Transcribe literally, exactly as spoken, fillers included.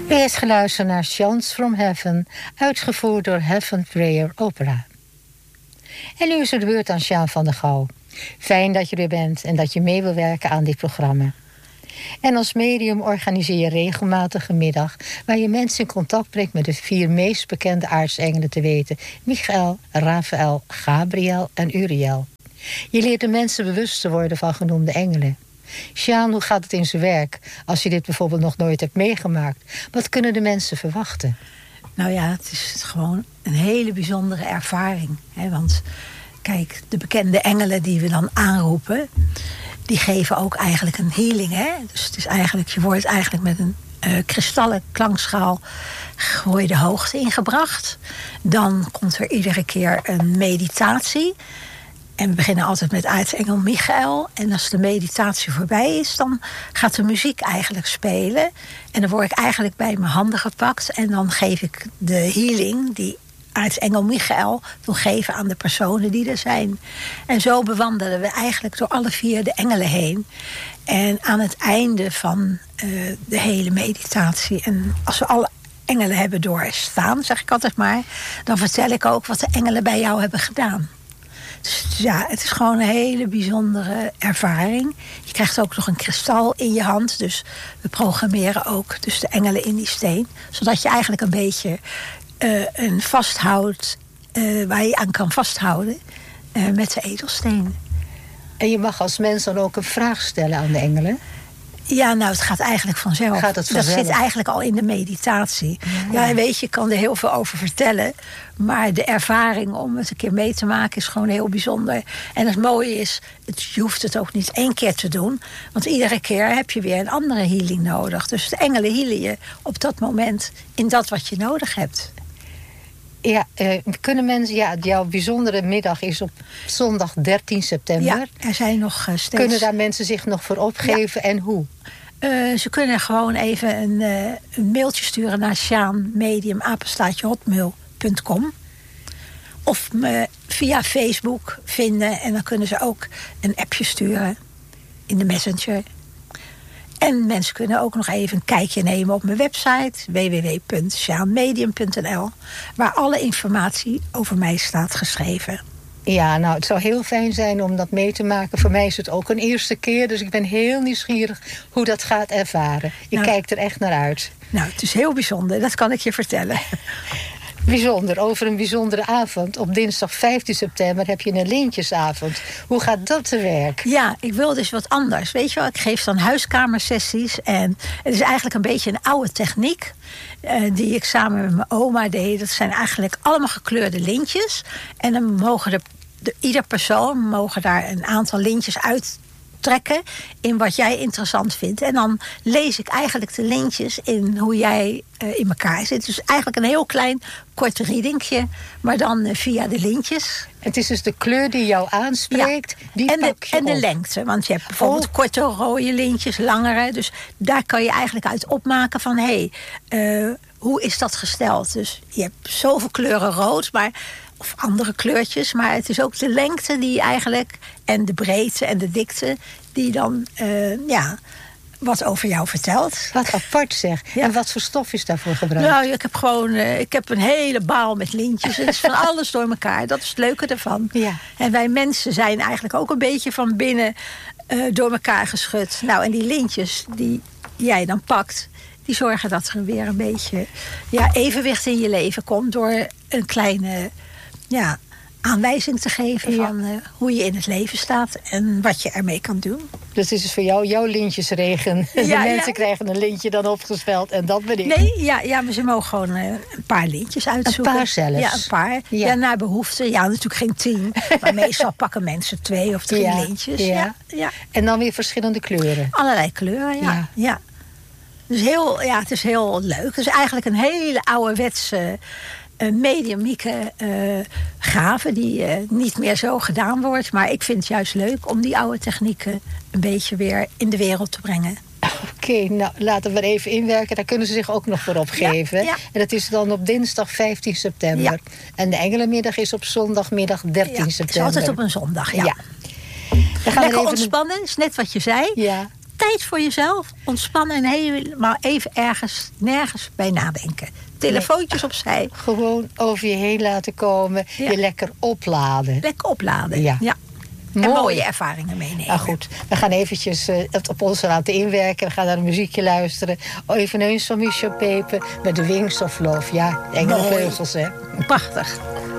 U heeft geluisterd naar Chants from Heaven, uitgevoerd door Heaven Prayer Opera. En nu is het de beurt aan Sjaan van der Gouw. Fijn dat je er bent en dat je mee wil werken aan dit programma. En als medium organiseer je regelmatig een middag waar je mensen in contact brengt met de vier meest bekende aartsengelen te weten: Michael, Raphaël, Gabriel en Uriel. Je leert de mensen bewust te worden van genoemde engelen. Sjaan, hoe gaat het in zijn werk als je dit bijvoorbeeld nog nooit hebt meegemaakt? Wat kunnen de mensen verwachten? Nou ja, het is gewoon een hele bijzondere ervaring. Hè? Want kijk, de bekende engelen die we dan aanroepen, die geven ook eigenlijk een healing. Hè? Dus het is eigenlijk, je wordt eigenlijk met een uh, kristallen klankschaal word je de hoogte ingebracht. Dan komt er iedere keer een meditatie. En we beginnen altijd met aartsengel Michael. En als de meditatie voorbij is, dan gaat de muziek eigenlijk spelen. En dan word ik eigenlijk bij mijn handen gepakt. En dan geef ik de healing die aartsengel Michael wil geven aan de personen die er zijn. En zo bewandelen we eigenlijk door alle vier de engelen heen. En aan het einde van uh, de hele meditatie, en als we alle engelen hebben doorstaan, zeg ik altijd maar, dan vertel ik ook wat de engelen bij jou hebben gedaan. Dus ja, het is gewoon een hele bijzondere ervaring. Je krijgt ook nog een kristal in je hand. Dus we programmeren ook dus de engelen in die steen. Zodat je eigenlijk een beetje uh, een vasthoudt, uh, waar je aan kan vasthouden uh, met de edelstenen. En je mag als mens dan ook een vraag stellen aan de engelen? Ja, nou, het gaat eigenlijk vanzelf. Gaat het vanzelf? Dat zit eigenlijk al in de meditatie. Ja, ja, en weet je, ik kan er heel veel over vertellen. Maar de ervaring om het een keer mee te maken is gewoon heel bijzonder. En het mooie is, het, je hoeft het ook niet één keer te doen. Want iedere keer heb je weer een andere healing nodig. Dus de engelen healen je op dat moment in dat wat je nodig hebt. Ja, uh, kunnen mensen, ja, jouw bijzondere middag is op zondag dertien september. Ja, er zijn nog uh, steeds. Kunnen daar mensen zich nog voor opgeven, ja. En hoe? Uh, ze kunnen gewoon even een, uh, een mailtje sturen naar sjaan medium apenstaartje hotmail punt com. Of me via Facebook vinden. En dan kunnen ze ook een appje sturen in de Messenger. En mensen kunnen ook nog even een kijkje nemen op mijn website w w w punt sjaan medium punt n l, waar alle informatie over mij staat geschreven. Ja, nou, het zou heel fijn zijn om dat mee te maken. Voor mij is het ook een eerste keer, dus ik ben heel nieuwsgierig hoe dat gaat ervaren. Ik nou, kijk er echt naar uit. Nou, het is heel bijzonder, dat kan ik je vertellen. Bijzonder, over een bijzondere avond. Op dinsdag vijftien september heb je een lintjesavond. Hoe gaat dat te werk? Ja, ik wil dus wat anders. Weet je wel, ik geef dan huiskamersessies. En het is eigenlijk een beetje een oude techniek Uh, die ik samen met mijn oma deed. Dat zijn eigenlijk allemaal gekleurde lintjes. En dan mogen de, de, ieder persoon mogen daar een aantal lintjes uit trekken in wat jij interessant vindt. En dan lees ik eigenlijk de lintjes in hoe jij uh, in elkaar zit. Dus eigenlijk een heel klein kort readingje, maar dan uh, via de lintjes. Het is dus de kleur die jou aanspreekt, ja. Die en de, pak je En de op. lengte, want je hebt bijvoorbeeld oh. korte rode lintjes, langere. Dus daar kan je eigenlijk uit opmaken van, hé, hey, uh, hoe is dat gesteld? Dus je hebt zoveel kleuren rood, maar of andere kleurtjes, maar het is ook de lengte die eigenlijk, en de breedte en de dikte, die dan uh, ja, wat over jou vertelt. Wat apart zeg. Ja. En wat voor stof is daarvoor gebruikt? Nou, ik heb gewoon uh, ik heb een hele baal met lintjes. Het is van alles door elkaar. Dat is het leuke ervan. Ja. En wij mensen zijn eigenlijk ook een beetje van binnen uh, door elkaar geschud. Nou, en die lintjes die jij dan pakt, die zorgen dat er weer een beetje ja, evenwicht in je leven komt door een kleine ja, aanwijzing te geven ja. van uh, hoe je in het leven staat en wat je ermee kan doen. Dus het is voor jou jouw lintjesregen. Ja, de mensen ja. krijgen een lintje dan opgespeld en dat ben ik. Nee, ja, ja, maar ze mogen gewoon uh, een paar lintjes uitzoeken. Een paar zelfs? Ja, een paar. Ja, ja naar behoefte. Ja, natuurlijk geen tien. Maar meestal pakken mensen twee of drie ja. lintjes. Ja. Ja. Ja. En dan weer verschillende kleuren? Allerlei kleuren, ja. ja. ja. Dus heel, ja, het is heel leuk. Het is eigenlijk een hele ouderwetse uh, mediumieke uh, gave die uh, niet meer zo gedaan wordt. Maar ik vind het juist leuk om die oude technieken een beetje weer in de wereld te brengen. Oké, okay, nou laten we er even inwerken. Daar kunnen ze zich ook nog voor opgeven. Ja, ja. En dat is dan op dinsdag vijftien september. Ja. En de Engelenmiddag is op zondagmiddag dertien september. Het is altijd op een zondag, ja. ja. We gaan Lekker even ontspannen, is net wat je zei. Ja. tijd voor jezelf. Ontspannen en helemaal even ergens, nergens bij nadenken. Telefoontjes nee. opzij. Gewoon over je heen laten komen. Ja. Je lekker opladen. Lekker opladen, ja. ja. Mooi. En mooie ervaringen meenemen. Nou goed, we gaan eventjes uh, het op ons laten inwerken. We gaan naar een muziekje luisteren. Eveneens van Michel Pepe met The Wings of Love. Ja, de engelenvleugels, hè. Prachtig.